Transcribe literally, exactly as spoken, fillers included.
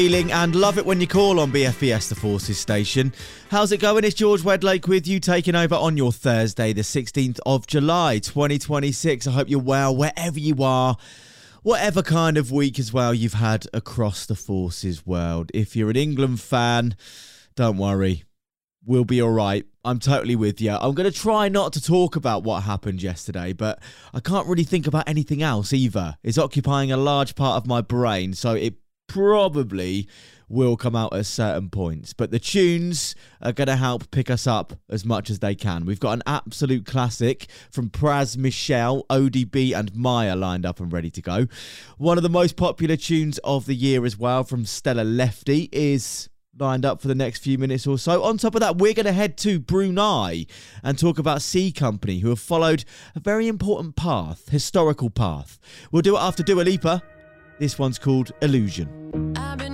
And love it when you call on B F B S The Forces station. How's it going? It's George Wedlake with you, taking over on your Thursday, the sixteenth of July, twenty twenty-six. I hope you're well, wherever you are, whatever kind of week as well you've had across the Forces world. If you're an England fan, don't worry, we'll be all right. I'm totally with you. I'm going to try not to talk about what happened yesterday, but I can't really think about anything else either. It's occupying a large part of my brain, so it probably will come out at certain points, but the tunes are going to help pick us up as much as they can. We've got an absolute classic from Pras Michel, O D B and Maya lined up and ready to go. One of the most popular tunes of the year as well from Stella Lefty is lined up for the next few minutes or so. On top of that, we're going to head to Brunei and talk about C Company, who have followed a very important path, historical path. We'll do it after Dua Lipa. This one's called Illusion.